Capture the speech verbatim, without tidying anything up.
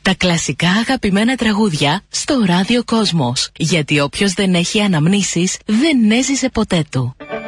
Τα κλασικά αγαπημένα τραγούδια στο Ράδιο Κόσμος. Γιατί όποιος δεν έχει αναμνήσεις δεν έζησε ποτέ του.